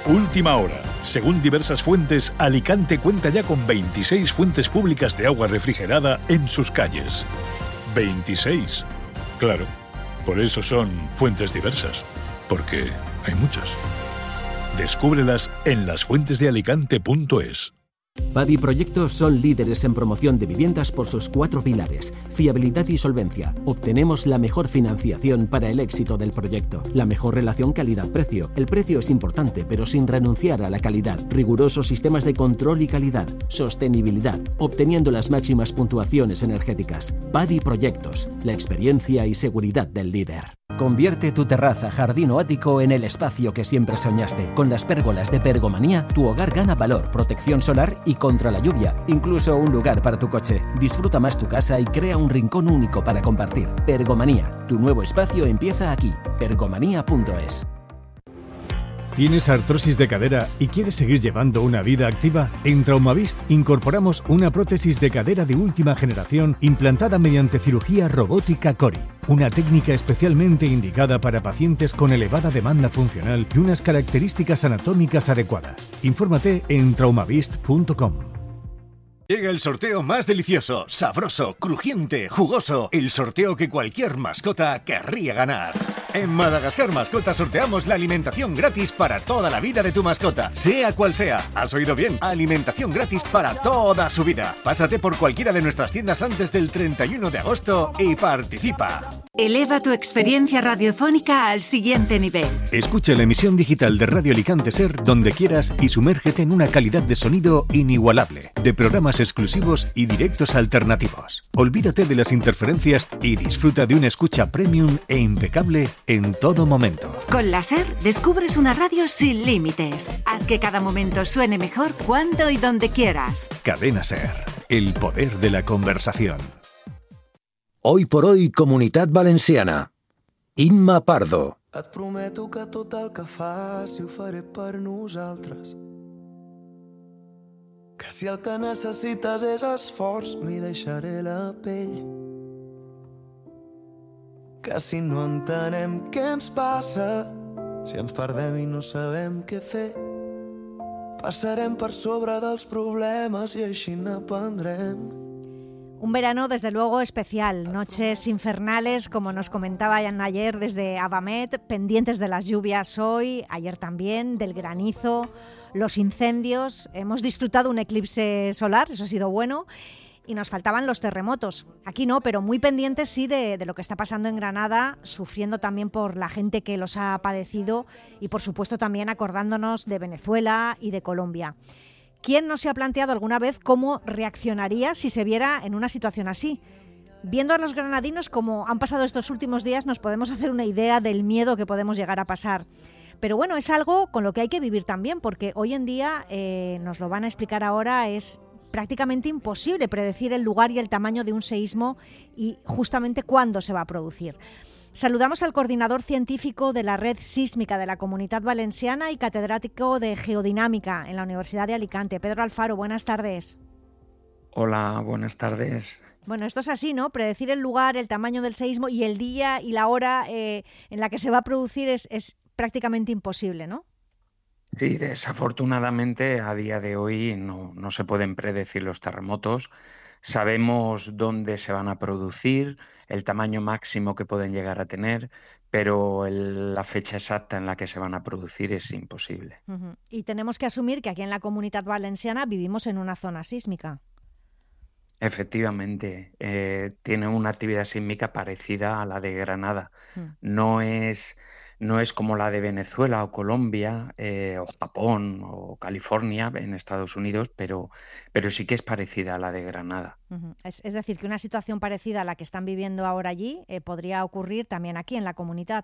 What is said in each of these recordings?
Última hora. Según diversas fuentes, Alicante cuenta ya con 26 fuentes públicas de agua refrigerada en sus calles. 26. Claro, por eso son fuentes diversas, porque hay muchas. Descúbrelas en lasfuentesdealicante.es. Padi Proyectos son líderes en promoción de viviendas por sus 4 pilares: fiabilidad y solvencia. Obtenemos la mejor financiación para el éxito del proyecto. La mejor relación calidad-precio. El precio es importante, pero sin renunciar a la calidad. Rigurosos sistemas de control y calidad. Sostenibilidad, obteniendo las máximas puntuaciones energéticas. Padi Proyectos, la experiencia y seguridad del líder. Convierte tu terraza, jardín o ático en el espacio que siempre soñaste. Con las pérgolas de Pergomanía, tu hogar gana valor, protección solar y contra la lluvia. Incluso un lugar para tu coche. Disfruta más tu casa y crea un rincón único para compartir. Pergomanía, tu nuevo espacio empieza aquí. Pergomanía.es. ¿Tienes artrosis de cadera y quieres seguir llevando una vida activa? En Traumavist incorporamos una prótesis de cadera de última generación implantada mediante cirugía robótica Cori, una técnica especialmente indicada para pacientes con elevada demanda funcional y unas características anatómicas adecuadas. Infórmate en traumavist.com. Llega el sorteo más delicioso, sabroso, crujiente, jugoso. El sorteo que cualquier mascota querría ganar. En Madagascar Mascota sorteamos la alimentación gratis para toda la vida de tu mascota, sea cual sea. ¿Has oído bien? Alimentación gratis para toda su vida. Pásate por cualquiera de nuestras tiendas antes del 31 de agosto y participa. Eleva tu experiencia radiofónica al siguiente nivel. Escucha la emisión digital de Radio Alicante Ser donde quieras y sumérgete en una calidad de sonido inigualable, de programas exclusivos y directos alternativos. Olvídate de las interferencias y disfruta de una escucha premium e impecable en todo momento. Con la SER descubres una radio sin límites. Haz que cada momento suene mejor cuando y donde quieras. Cadena SER, el poder de la conversación. Hoy por hoy, Comunitat Valenciana. Imma Pardo. Et prometo que tot el que faci ho faré per nosaltres. Que si el que necessites és esforç, m'hi deixaré la pell. Que si no entenem què ens passa, si ens perdem i no sabem què fer, passarem per sobre dels problemes i així n'aprendrem. Un verano, desde luego, especial. Noches infernales, como nos comentaban ayer desde Abamet, pendientes de las lluvias hoy, ayer también, del granizo, los incendios. Hemos disfrutado un eclipse solar, eso ha sido bueno, y nos faltaban los terremotos. Aquí no, pero muy pendientes sí de lo que está pasando en Granada, sufriendo también por la gente que los ha padecido y, por supuesto, también acordándonos de Venezuela y de Colombia. ¿Quién no se ha planteado alguna vez cómo reaccionaría si se viera en una situación así? Viendo a los granadinos como han pasado estos últimos días, nos podemos hacer una idea del miedo que podemos llegar a pasar. Pero bueno, es algo con lo que hay que vivir también, porque hoy en día, nos lo van a explicar ahora, es prácticamente imposible predecir el lugar y el tamaño de un seísmo y justamente cuándo se va a producir. Saludamos al coordinador científico de la Red Sísmica de la Comunitat Valenciana y catedrático de Geodinámica en la Universidad de Alicante, Pedro Alfaro. Buenas tardes. Hola, buenas tardes. Bueno, esto es así, ¿no? Predecir el lugar, el tamaño del seísmo y el día y la hora en la que se va a producir es prácticamente imposible, ¿no? Sí, desafortunadamente a día de hoy no se pueden predecir los terremotos. Sabemos dónde se van a producir, el tamaño máximo que pueden llegar a tener, pero la fecha exacta en la que se van a producir es imposible. Uh-huh. Y tenemos que asumir que aquí en la Comunitat Valenciana vivimos en una zona sísmica. Efectivamente, tiene una actividad sísmica parecida a la de Granada. No es como la de Venezuela o Colombia o Japón o California en Estados Unidos, pero sí que es parecida a la de Granada. Uh-huh. Es decir, que una situación parecida a la que están viviendo ahora allí podría ocurrir también aquí en la comunidad.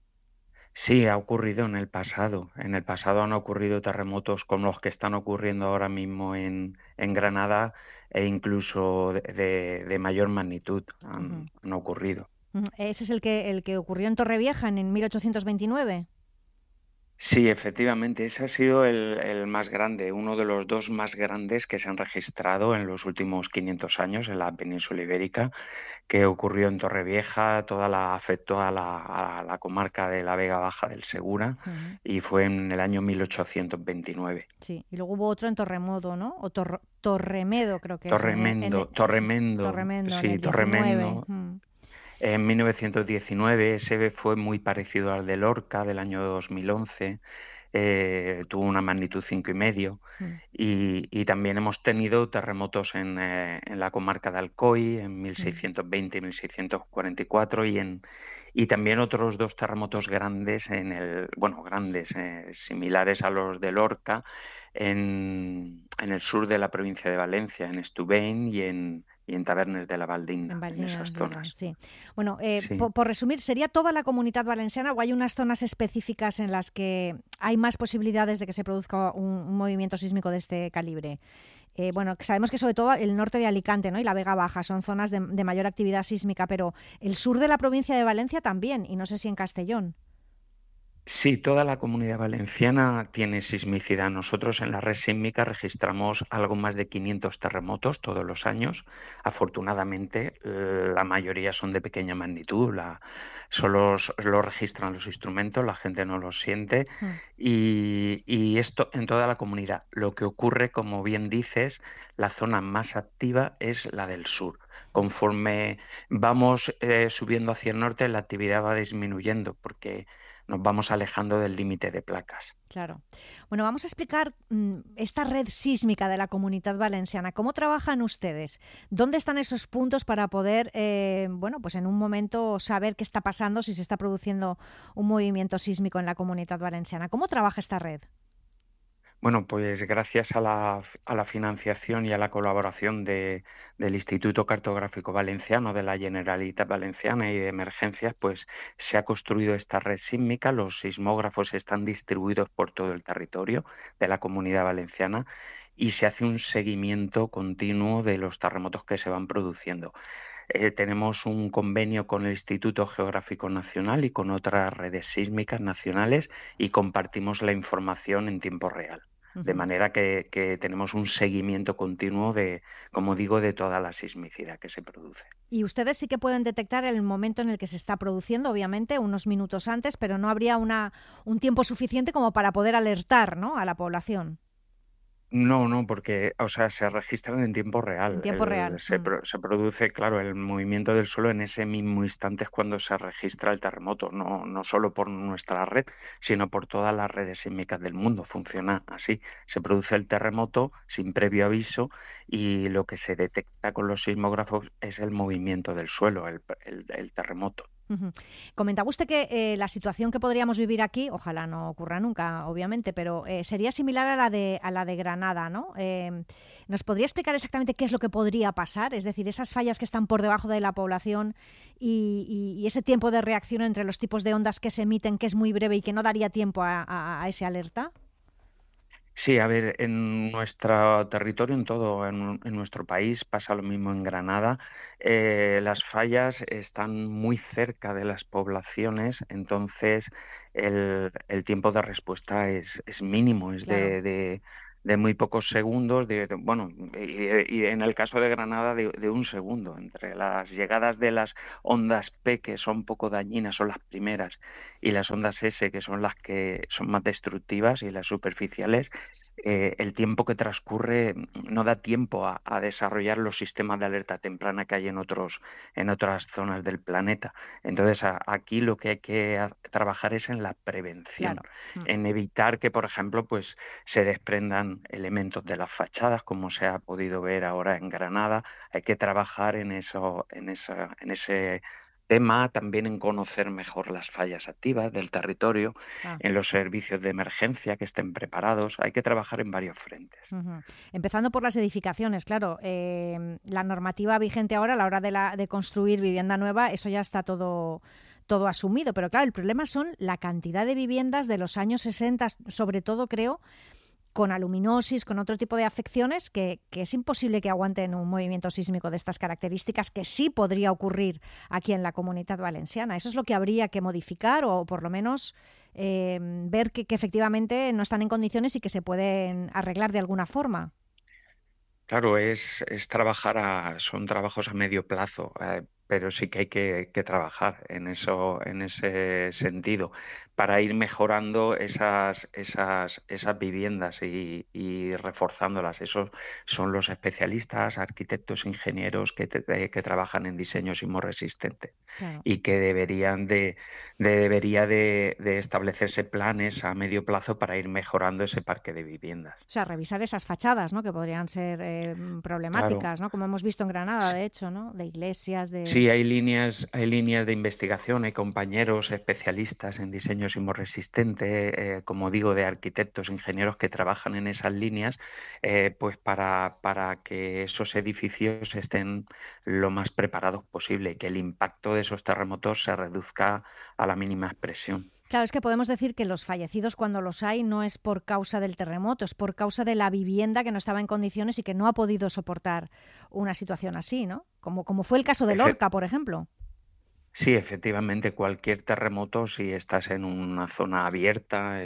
Sí, ha ocurrido en el pasado. En el pasado han ocurrido terremotos como los que están ocurriendo ahora mismo en Granada e incluso de mayor magnitud han ocurrido. ¿Ese es el que ocurrió en Torrevieja en 1829? Sí, efectivamente, ese ha sido el más grande, uno de los dos más grandes que se han registrado en los últimos 500 años en la península ibérica, que ocurrió en Torrevieja, afectó a la comarca de la Vega Baja del Segura Ujú. y fue en el año 1829. Sí, y luego hubo otro en Torremodo, ¿no? O Torremedo, creo que es, sí, Torremendo, Torremendo, en sí, el 19. Torremendo. En 1919 ese fue muy parecido al de Lorca del año 2011, tuvo una magnitud 5,5 Mm, y también hemos tenido terremotos en la comarca de Alcoy en mm. 1620 y 1644 y también otros dos terremotos grandes grandes, similares a los de Lorca en el sur de la provincia de Valencia, en Estubeny y en Tabernes de la En Valdina, en Valdivia, esas zonas. sí. Bueno, Sí. por resumir, ¿sería toda la Comunidad Valenciana o hay unas zonas específicas en las que hay más posibilidades de que se produzca un movimiento sísmico de este calibre? Bueno, sabemos que sobre todo el norte de Alicante, ¿no?, y la Vega Baja son zonas de mayor actividad sísmica, pero el sur de la provincia de Valencia también, y no sé si en Castellón. Sí, toda la Comunidad Valenciana tiene sismicidad. Nosotros en la red sísmica registramos algo más de 500 terremotos todos los años. Afortunadamente, la mayoría son de pequeña magnitud. Solo lo registran los instrumentos, la gente no los siente. Mm. Y esto en toda la comunidad. Lo que ocurre, como bien dices, la zona más activa es la del sur. Conforme vamos subiendo hacia el norte, la actividad va disminuyendo porque nos vamos alejando del límite de placas. Claro. Bueno, vamos a explicar esta red sísmica de la Comunidad Valenciana. ¿Cómo trabajan ustedes? ¿Dónde están esos puntos para poder, bueno, pues en un momento saber qué está pasando, si se está produciendo un movimiento sísmico en la Comunidad Valenciana? ¿Cómo trabaja esta red? Bueno, pues gracias a la financiación y a la colaboración del Instituto Cartográfico Valenciano, de la Generalitat Valenciana y de Emergencias, pues se ha construido esta red sísmica. Los sismógrafos están distribuidos por todo el territorio de la Comunidad Valenciana y se hace un seguimiento continuo de los terremotos que se van produciendo. Tenemos un convenio con el Instituto Geográfico Nacional y con otras redes sísmicas nacionales y compartimos la información en tiempo real. De Ujú. manera que tenemos un seguimiento continuo como digo, de toda la sismicidad que se produce. Y ustedes sí que pueden detectar el momento en el que se está produciendo, obviamente, unos minutos antes, pero no habría un tiempo suficiente como para poder alertar, ¿no?, a la población. No, porque, o sea, se registran en tiempo En real. tiempo real. Se produce, claro, el movimiento del suelo en ese mismo instante es cuando se registra el terremoto, no solo por nuestra red, sino por todas las redes sísmicas del mundo. Funciona así. Se produce el terremoto sin previo aviso y lo que se detecta con los sismógrafos es el movimiento del suelo, el terremoto. Ujú. Comentaba usted que la situación que podríamos vivir aquí, ojalá no ocurra nunca, obviamente, pero sería similar a la de Granada, ¿no? ¿Nos podría explicar exactamente qué es lo que podría pasar? Es decir, esas fallas que están por debajo de la población y ese tiempo de reacción entre los tipos de ondas que se emiten, que es muy breve y que no daría tiempo a ese alerta. Sí, a ver, en nuestro territorio, en nuestro país, pasa lo mismo en Granada. Las fallas están muy cerca de las poblaciones, entonces el tiempo de respuesta es mínimo, es Claro. de muy pocos segundos, bueno, y en el caso de Granada de un segundo. Entre las llegadas de las ondas P, que son poco dañinas, son las primeras, y las ondas S, que son las que son más destructivas y las superficiales, el tiempo que transcurre no da tiempo a desarrollar los sistemas de alerta temprana que hay en otras zonas del planeta. Entonces, aquí lo que hay que trabajar es en la prevención, Claro. Mm. en evitar que, por ejemplo, pues se desprendan elementos de las fachadas, como se ha podido ver ahora en Granada. Hay que trabajar en ese tema, también en conocer mejor las fallas activas del territorio, Ah. en los servicios de emergencia que estén preparados. Hay que trabajar en varios frentes. Ujú. Empezando por las edificaciones, claro. La normativa vigente ahora a la hora de construir vivienda nueva, eso ya está todo asumido. Pero claro, el problema son la cantidad de viviendas de los años 60, sobre todo creo, con aluminosis, con otro tipo de afecciones que es imposible que aguanten un movimiento sísmico de estas características, que sí podría ocurrir aquí en la Comunitat Valenciana. Eso es lo que habría que modificar o por lo menos ver que efectivamente no están en condiciones y que se pueden arreglar de alguna forma. Claro, es trabajar son trabajos a medio plazo, pero sí que hay que trabajar en eso, en ese sentido, para ir mejorando esas viviendas y reforzándolas. Esos son los especialistas, arquitectos, ingenieros que trabajan en diseño sismorresistente. Claro. Y que debería de establecerse planes a medio plazo para ir mejorando ese parque de viviendas. O sea, revisar esas fachadas, ¿no? Que podrían ser problemáticas, claro, ¿no? Como hemos visto en Granada, de hecho, ¿no? De iglesias, de... Sí, hay líneas de investigación, hay compañeros especialistas en diseño sismorresistente, como digo, de arquitectos, ingenieros que trabajan en esas líneas, pues para que esos edificios estén lo más preparados posible y que el impacto de esos terremotos se reduzca a la mínima expresión. Claro, es que podemos decir que los fallecidos, cuando los hay, no es por causa del terremoto, es por causa de la vivienda que no estaba en condiciones y que no ha podido soportar una situación así, ¿no? Como fue el caso de Lorca, por ejemplo. Sí, efectivamente, cualquier terremoto, si estás en una zona abierta,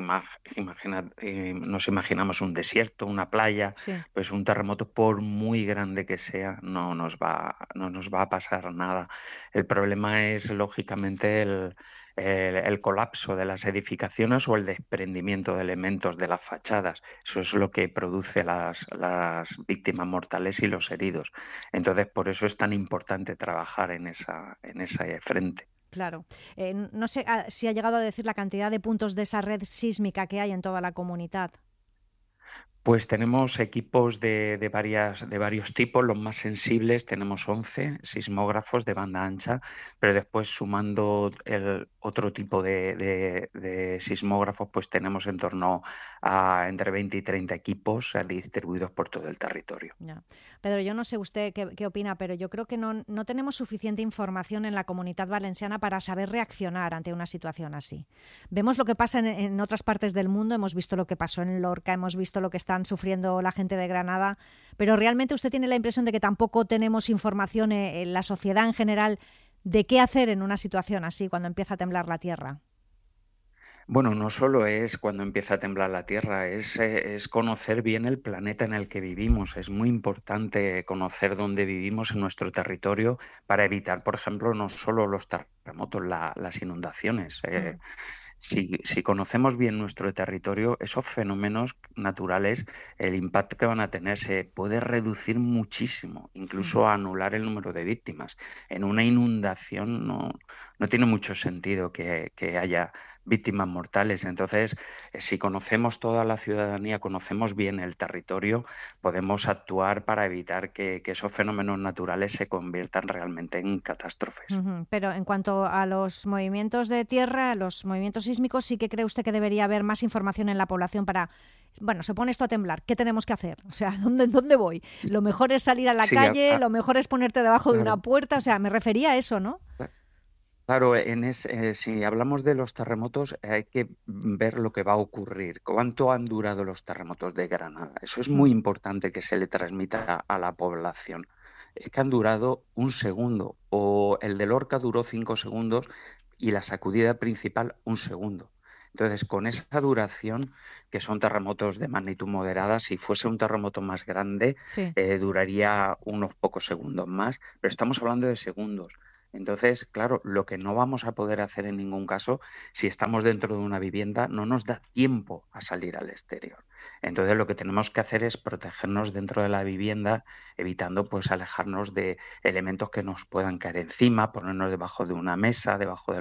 nos imaginamos un desierto, una playa, sí, pues un terremoto, por muy grande que sea, no nos va a pasar nada. El problema es, lógicamente, el colapso de las edificaciones o el desprendimiento de elementos de las fachadas. Eso es lo que produce las víctimas mortales y los heridos. Entonces, por eso es tan importante trabajar en ese frente. Claro. No sé si ha llegado a decir la cantidad de puntos de esa red sísmica que hay en toda la comunidad. Pues tenemos equipos de varios tipos. Los más sensibles tenemos 11 sismógrafos de banda ancha, pero después, sumando el otro tipo de sismógrafos, pues tenemos en torno a entre 20 y 30 equipos distribuidos por todo el territorio. Ya. Pedro, yo no sé usted qué opina, pero yo creo que no tenemos suficiente información en la Comunitat Valenciana para saber reaccionar ante una situación así. Vemos lo que pasa en otras partes del mundo, hemos visto lo que pasó en Lorca, hemos visto lo que están sufriendo la gente de Granada, pero realmente usted tiene la impresión de que tampoco tenemos información en la sociedad en general de qué hacer en una situación así cuando empieza a temblar la tierra. Bueno, no solo es cuando empieza a temblar la Tierra, es conocer bien el planeta en el que vivimos. Es muy importante conocer dónde vivimos en nuestro territorio para evitar, por ejemplo, no solo los terremotos, las inundaciones. Si conocemos bien nuestro territorio, esos fenómenos naturales, el impacto que van a tener se puede reducir muchísimo, incluso a anular el número de víctimas. En una inundación no tiene mucho sentido que haya víctimas mortales. Entonces, si conocemos toda la ciudadanía, conocemos bien el territorio, podemos actuar para evitar que esos fenómenos naturales se conviertan realmente en catástrofes. Pero en cuanto a los movimientos de tierra, los movimientos sísmicos, ¿sí que cree usted que debería haber más información en la población para, bueno, se pone esto a temblar, ¿qué tenemos que hacer? O sea, ¿dónde voy? Lo mejor es salir a la calle, lo mejor es ponerte debajo de una puerta, o sea, me refería a eso, ¿no? Claro, si hablamos de los terremotos, hay que ver lo que va a ocurrir. ¿Cuánto han durado los terremotos de Granada? Eso es muy importante que se le transmita a la población. Es que han durado un segundo, o el de Lorca duró 5 segundos y la sacudida principal 1 segundo. Entonces, con esa duración, que son terremotos de magnitud moderada, si fuese un terremoto más grande, sí, duraría unos pocos segundos más, pero estamos hablando de segundos. Entonces, claro, lo que no vamos a poder hacer en ningún caso, si estamos dentro de una vivienda, no nos da tiempo a salir al exterior. Entonces, lo que tenemos que hacer es protegernos dentro de la vivienda, evitando pues alejarnos de elementos que nos puedan caer encima, ponernos debajo de una mesa, debajo de